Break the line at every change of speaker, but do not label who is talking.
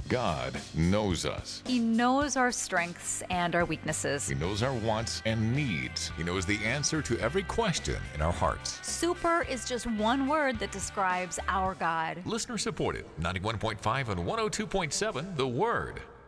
God knows us.
He knows our strengths and our weaknesses.
He knows our wants and needs. He knows the answer to every question in our hearts.
Super is just one word that describes our God.
Listener supported, 91.5 and 102.7 The Word.